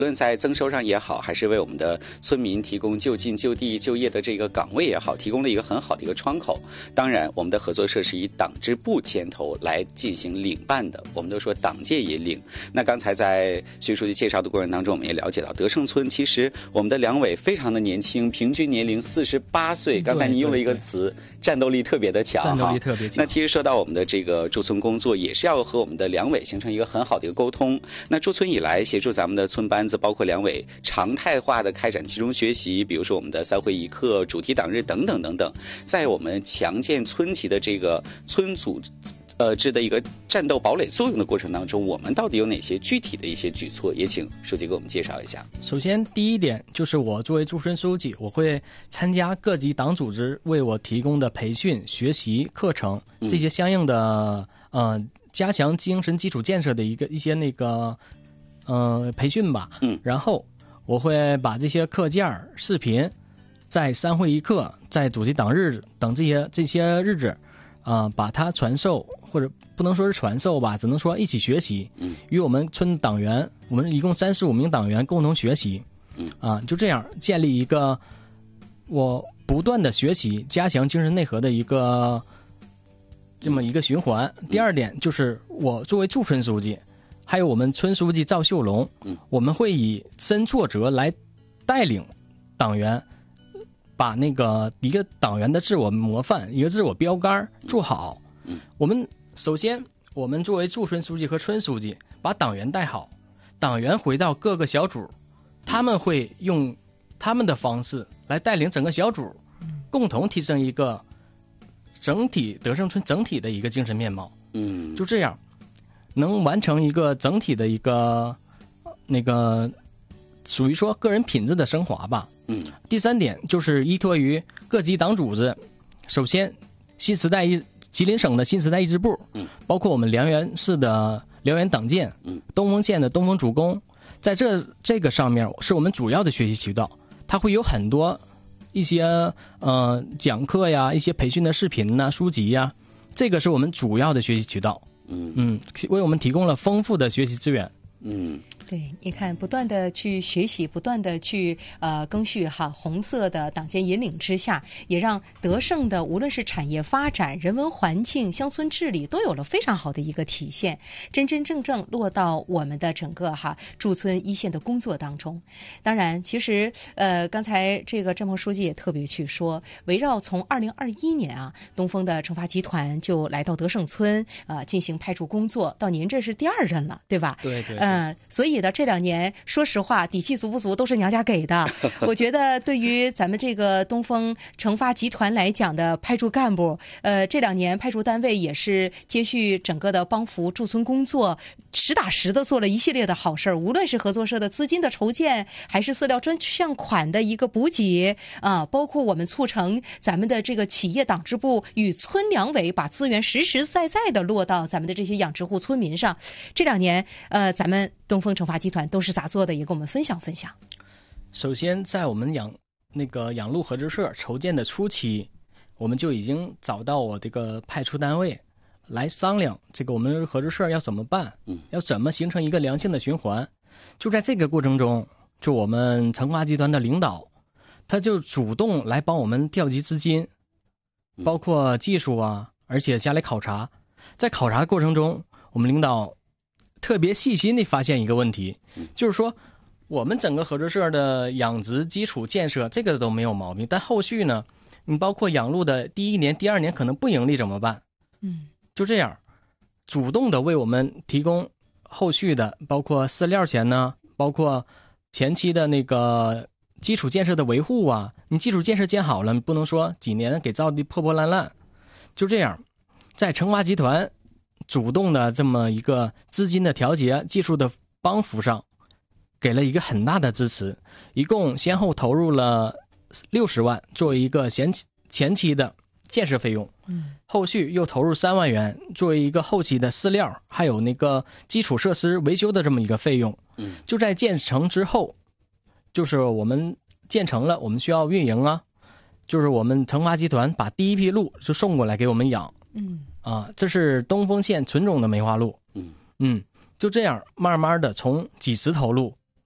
无论在增收上也好，还是为我们的村民提供就近就地就业的这个岗位也好，提供了一个很好的一个窗口。当然，我们的合作社是以党支部牵头来进行领办的，我们都说党建引领。那刚才在徐书记介绍的过程当中，我们也了解到德胜村其实我们的两委非常的年轻，平均年龄48岁。刚才您用了一个词，战斗力特别的强。 战斗力特别强。 那其实说到我们的这个驻村工作，也是要和我们的两委形成一个很好的一个沟通。那驻村以来，协助咱们的村班子，包括两委常态化的开展集中学习，比如说我们的3会1课、主题党日等等等等，在我们强健村级的这个村组织的一个战斗堡垒作用的过程当中，我们到底有哪些具体的一些举措？也请书记给我们介绍一下。 首先，第一点就是我作为驻村书记，我会参加各级党组织为我提供的培训、学习课程，这些相应的加强精神基础建设的一些那个培训吧。然后我会把这些课件视频在3会1课、在主题党日等这些日子把它传授，或者不能说是传授吧，只能说一起学习。与我们村党员，我们一共35名党员共同学习。就这样建立一个我不断的学习、加强精神内核的这么一个循环。第二点就是我作为驻村书记，还有我们村书记赵秀龙，我们会以身作则来带领党员，把那个一个党员的自我模范、一个自我标杆做好。我们首先，我们作为驻村书记和村书记，把党员带好，党员回到各个小组，他们会用他们的方式来带领整个小组，共同提升一个整体德胜村整体的一个精神面貌。就这样能完成一个整体的一个那个属于说个人品质的升华吧。第三点就是依托于各级党组织，首先吉林省的新时代一支部，包括我们辽源市的辽源党建，东丰县的东丰主攻，在这个上面是我们主要的学习渠道，它会有很多一些讲课呀、一些培训的视频呐、书籍呀，这个是我们主要的学习渠道。为我们提供了丰富的学习资源。 对，你看，不断的去学习，不断的去赓续红色的党建引领之下，也让德胜的无论是产业发展、人文环境、乡村治理都有了非常好的一个体现，真真正正落到我们的整个驻村一线的工作当中。当然，其实刚才这个郑鹏书记也特别去说，围绕从2021年东风的惩罚集团就来到德胜村进行派驻工作，到您这是第2任了，对吧？ 对。 所以的这2年，说实话，底气足不足都是娘家给的。我觉得对于咱们这个东风惩罚集团来讲的派驻干部，这2年派驻单位也是接续整个的帮扶驻村工作，实打实的做了一系列的好事儿。无论是合作社的资金的筹建，还是饲料专项款的一个补给包括我们促成咱们的这个企业党支部与村两委把资源实实在在的落到咱们的这些养殖户村民上。这2年，咱们东风惩罚集团都是咋做的？也跟我们分享分享。 首先，在我们养鹿合作社筹建的初期，我们就已经找到我这个派出单位来商量这个我们合作社要怎么办，要怎么形成一个良性的循环。就在这个过程中，就我们惩罚集团的领导，他就主动来帮我们调集资金，包括技术而且下来考察。在考察过程中，我们领导特别细心地发现一个问题，就是说我们整个合作社的养殖基础建设这个都没有毛病，但后续呢，你包括养鹿的第1年、第2年可能不盈利怎么办？就这样主动的为我们提供后续的，包括饲料钱呢，包括前期的那个基础建设的维护你基础建设建好了，你不能说几年给造的破破烂烂。就这样，在惩罚集团主动的这么一个资金的调节、技术的帮扶上，给了一个很大的支持，一共先后投入了60万作为一个前期的建设费用，后续又投入3万元作为一个后期的饲料还有那个基础设施维修的这么一个费用。就在建成之后，就是我们建成了，我们需要运营就是我们惩罚集团把第1批鹿就送过来给我们养。这是东丰县纯种的梅花鹿。就这样慢慢的从几十头鹿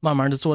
慢慢的做